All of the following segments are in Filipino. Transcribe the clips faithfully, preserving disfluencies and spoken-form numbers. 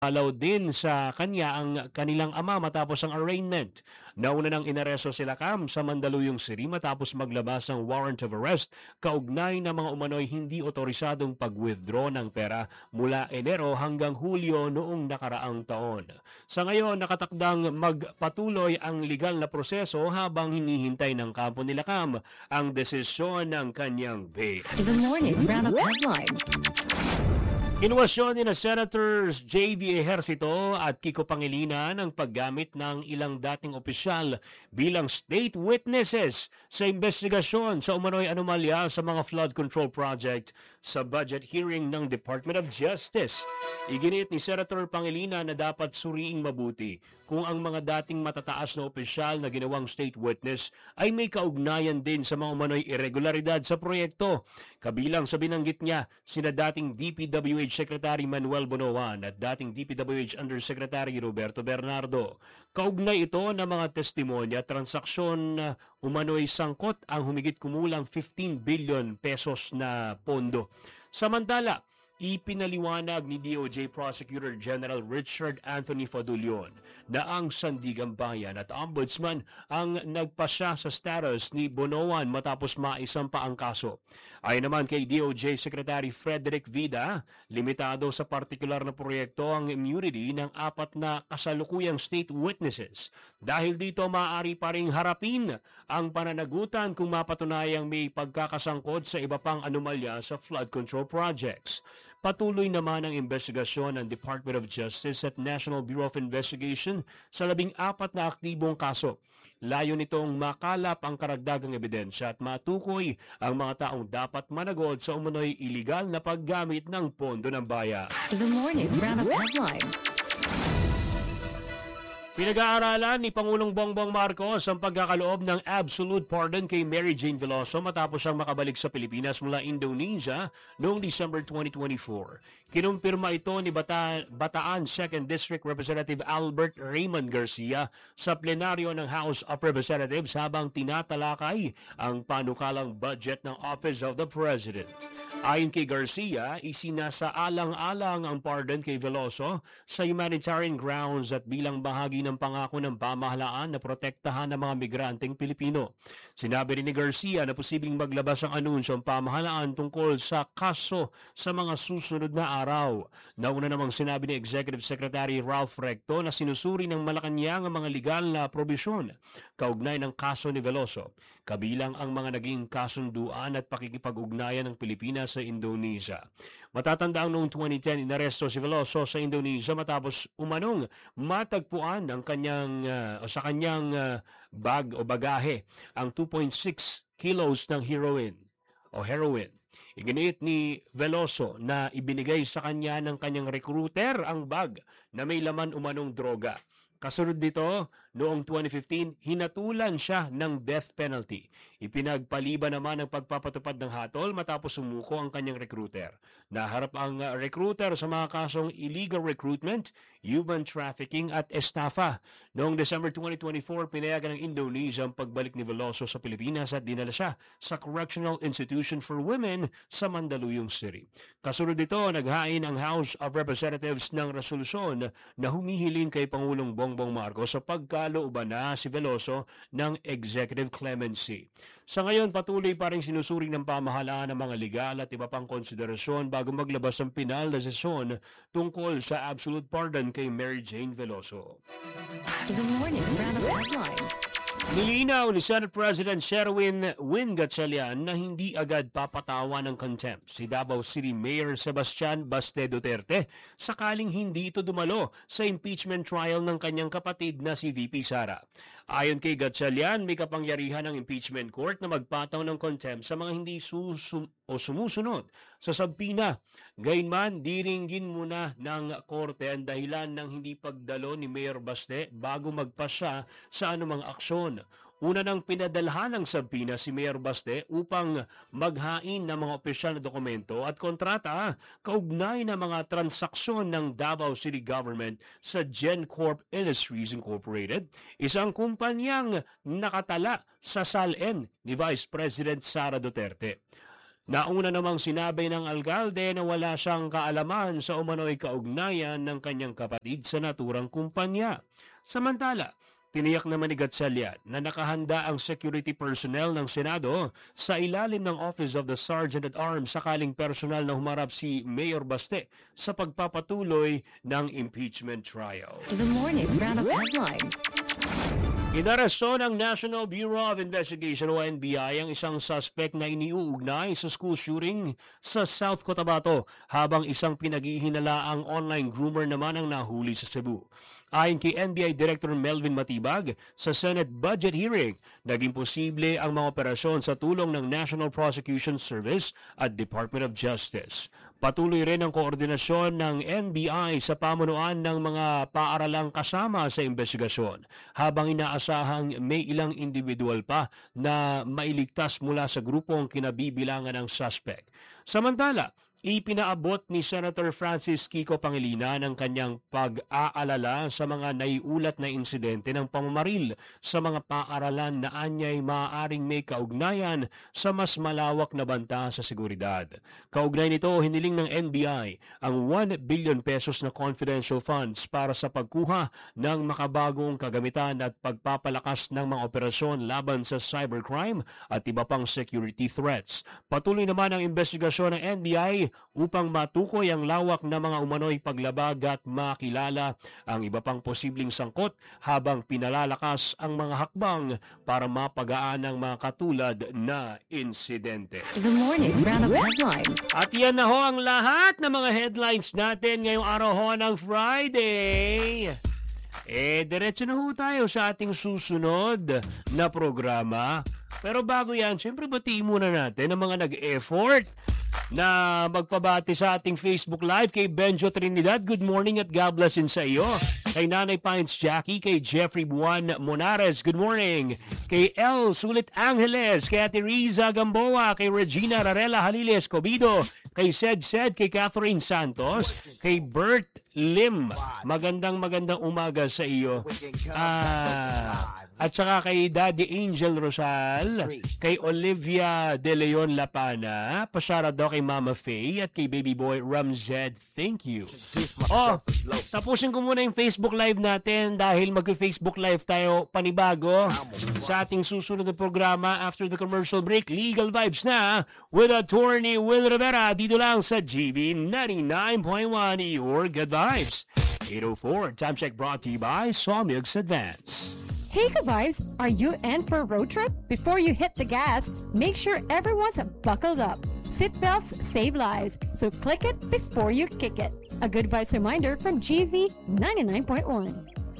Alaw din sa kanya ang kanilang ama matapos ang arraignment. Nauna nang inaresto sila Cam sa Mandaluyong City matapos maglabas ng warrant of arrest kaugnay ng mga umano'y hindi otorisadong pag-withdraw ng pera mula Enero hanggang Hulyo noong nakaraang taon. Sa ngayon, nakatakdang magpatuloy ang legal na proseso habang hinihintay ng kampo nila Cam ang desisyon ng kanyang bail. The morning roundup headlines. Inwasyon ni na Senators J V Ejercito at Kiko Pangilinan ang paggamit ng ilang dating opisyal bilang state witnesses sa investigasyon sa umano'y anomalya sa mga flood control project sa budget hearing ng Department of Justice. Iginit ni Senator Pangilinan na dapat suriing mabuti kung ang mga dating matataas na opisyal na ginawang state witness ay may kaugnayan din sa mga umano'y irregularidad sa proyekto. Kabilang sa binanggit niya, sina dating D P W H Secretary Manuel Bonoan at dating D P W H Undersecretary Roberto Bernardo. Kaugnay ito ng mga testimonya transaksyon na umano'y sangkot ang humigit kumulang fifteen billion pesos na pondo. Samantala, ipinaliwanag ni D O J Prosecutor General Richard Anthony Fadulion na ang Sandigang Bayan at Ombudsman ang nagpasya sa status ni Bonoan matapos maisampa ang kaso. Ayon naman kay D O J Secretary Frederick Vida, limitado sa partikular na proyekto ang immunity ng apat na kasalukuyang state witnesses. Dahil dito maaari pa ring harapin ang pananagutan kung mapatunayang may pagkakasangkot sa iba pang anomalya sa flood control projects. Patuloy naman ang investigasyon ng Department of Justice at National Bureau of Investigation sa labing apat na aktibong kaso. Layo nitong makalap ang karagdagang ebidensya at matukoy ang mga taong dapat managot sa umano'y iligal na paggamit ng pondo ng bayan. The morning roundup headlines. Pinag-aaralan ni Pangulong Bongbong Marcos ang pagkakaloob ng absolute pardon kay Mary Jane Veloso matapos siyang makabalik sa Pilipinas mula Indonesia noong December twenty twenty-four. Kinumpirma ito ni Bata- Bataan second District Representative Albert Raymond Garcia sa plenaryo ng House of Representatives habang tinatalakay ang panukalang budget ng Office of the President. Ayon kay Garcia, isinasaalang-alang ang pardon kay Veloso sa humanitarian grounds at bilang bahagi ng pangako ng pamahalaan na protektahan ng mga migranteng Pilipino. Sinabi rin ni Garcia na posibleng maglabas ang anunsyo ang pamahalaan tungkol sa kaso sa mga susunod na araw. Nauna namang sinabi ni Executive Secretary Ralph Recto na sinusuri ng Malacanang ang mga legal na probisyon kaugnay ng kaso ni Veloso, kabilang ang mga naging kasunduan at pakikipag-ugnayan ng Pilipinas sa Indonesia. Matatandaan noong twenty ten, inaresto si Veloso sa Indonesia matapos umanong matagpuan ang kanyang, uh, sa kanyang uh, bag o bagahe ang two point six kilos ng heroin o heroin. Iginit ni Veloso na ibinigay sa kanya ng kanyang recruiter ang bag na may laman umanong droga. Kasunod dito, noong twenty fifteen, hinatulan siya ng death penalty. Ipinagpaliban naman ang pagpapatupad ng hatol matapos sumuko ang kanyang recruiter. Naharap ang recruiter sa mga kasong illegal recruitment, human trafficking at estafa. Noong December twenty twenty-four, pinayagan ng Indonesia ang pagbalik ni Veloso sa Pilipinas at dinala siya sa Correctional Institution for Women sa Mandaluyong City. Kasunod dito, naghain ang House of Representatives ng resolusyon na humihiling kay Pangulong Bongbong Marcos sa pagkalooban na si Veloso ng executive clemency. Sa ngayon, patuloy pa rin sinusuring ng pamahalaan ng mga legal at iba pang konsiderasyon bago maglabas ng pinal na desisyon tungkol sa absolute pardon kay Mary Jane Veloso. The morning roundup headlines. Nilinaw ni Senate President Sherwin Win Gatchalian na hindi agad papatawan ng contempt si Davao City Mayor Sebastian Baste Duterte sakaling hindi ito dumalo sa impeachment trial ng kanyang kapatid na si V P Sara. Ayon kay Gatchalian, may kapangyarihan ng impeachment court na magpataw ng contempt sa mga hindi susum o sumusunod sa sabpina. Gayunman, diringgin muna ng korte ang dahilan ng hindi pagdalo ni Mayor Baste bago magpasya sa anumang aksyon. Una nang pinadalhan ng sabpina si Mayor Baste upang maghain ng mga opisyal na dokumento at kontrata kaugnay ng mga transaksyon ng Davao City Government sa GenCorp Industries Incorporated, isang kumpanyang nakatala sa S A L N ni Vice President Sara Duterte. Nauna namang sinabi ng alkalde na wala siyang kaalaman sa umano'y kaugnayan ng kanyang kapatid sa naturang kumpanya. Samantala, tiniyak naman ni Gatchalian na nakahanda ang security personnel ng Senado sa ilalim ng Office of the Sergeant at Arms sakaling personal na humarap si Mayor Baste sa pagpapatuloy ng impeachment trial. The morning roundup headlines. Inaresto ng National Bureau of Investigation o N B I ang isang suspect na iniuugnay sa school shooting sa South Cotabato habang isang pinaghihinalaang online groomer naman ang nahuli sa Cebu. Ayon kay N B I Director Melvin Matibag, sa Senate budget hearing, naging posible ang mga operasyon sa tulong ng National Prosecution Service at Department of Justice. Patuloy rin ang koordinasyon ng N B I sa pamunuan ng mga paaralang kasama sa investigasyon habang inaasahang may ilang individual pa na mailigtas mula sa grupong kinabibilangan ng suspect. Samantala, ipinaabot ni Senator Francis Kiko Pangilinan ang kanyang pag-aalala sa mga naiulat na insidente ng pamamaril sa mga paaralan na anyay maaaring may kaugnayan sa mas malawak na banta sa seguridad. Kaugnay nito, hiniling ng N B I ang one billion pesos na confidential funds para sa pagkuha ng makabagong kagamitan at pagpapalakas ng mga operasyon laban sa cybercrime at iba pang security threats. Patuloy naman ang investigasyon ng N B I upang matukoy ang lawak na mga umano'y paglabag at makilala ang iba pang posibleng sangkot habang pinalalakas ang mga hakbang para mapagaan ang mga katulad na insidente. The morning roundup headlines. At yan na ho ang lahat ng mga headlines natin ngayong araw ho ng Friday. Eh, diretso na ho tayo sa ating susunod na programa. Pero bago yan, syempre batiin muna natin ang mga nag-effort na magpabati sa ating Facebook Live kay Benjo Trinidad. Good morning at God bless in sa iyo. Kay Nanay Pines Jackie, kay Jeffrey Buwan Monares, good morning. Kay El Sulit Angeles, kay Ate Riza Gamboa, kay Regina Rarela Halile Escobido, kay Sed Sed, kay Catherine Santos, kay Bert Lim. Magandang magandang umaga sa iyo. Ah... At saka kay Daddy Angel Rosal, kay Olivia De Leon Lapana, pasyara daw kay Mama Faye at kay Baby Boy Ramzed. Thank you. Oh, tapusin ko muna yung Facebook Live natin dahil mag-Facebook Live tayo panibago sa ating susunod na programa after the commercial break. Legal Vibes na with Attorney Will Rivera dito lang sa G V ninety-nine point one, Your Good Vibes. eight oh four, time check brought to you by Sawmilks Advance. Hey Ka-Vibes, are you in for a road trip? Before you hit the gas, make sure everyone's buckled up. Seatbelts save lives, so click it before you kick it. A good vibes reminder from G V ninety-nine point one.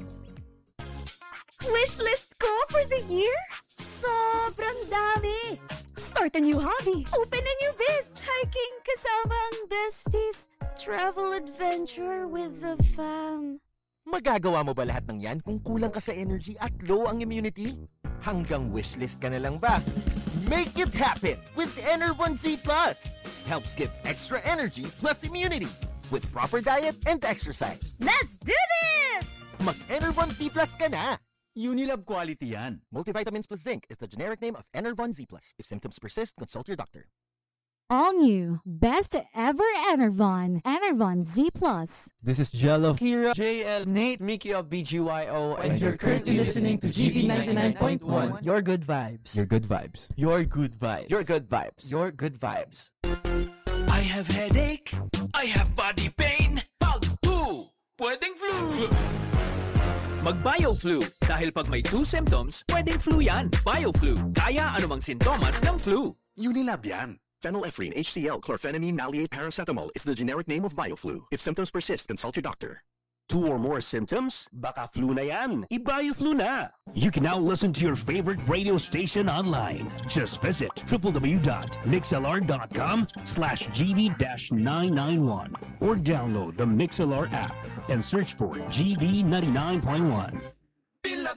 Wish list ko for the year? Sobrang dami! Start a new hobby, open a new biz, hiking kasama ang besties, travel adventure with the fam. Magagawa mo ba lahat ng yan kung kulang ka sa energy at low ang immunity? Hanggang wishlist ka na lang ba? Make it happen with Enervon Z Plus! Helps give extra energy plus immunity with proper diet and exercise. Let's do this! Mag-Enervon Z Plus ka na! Unilab quality yan. Multivitamins plus zinc is the generic name of Enervon Z Plus. If symptoms persist, consult your doctor. All new, best ever Enervon. Enervon Z Plus. This is Jello, Kira, J L, Nate, Mickey of B G Y O, and, and you're currently listening to G V ninety-nine point one. Your good vibes. Your good vibes. Your good vibes. Your good vibes. Your good vibes. I have headache. I have body pain. Pag flu. Pwedeng flu. Mag-BioFlu. Dahil pag may two symptoms, pwedeng flu yan. BioFlu. Kaya anumang sintomas ng flu. Unilab yan. Phenylephrine, H C L, chlorphenamine, maleate, paracetamol is the generic name of BioFlu. If symptoms persist, consult your doctor. Two or more symptoms? Baka flu na yan. I-BioFlu na. You can now listen to your favorite radio station online. Just visit w w w dot mixlr dot com slash G V nine nine one or download the MixLR app and search for G V ninety-nine point one.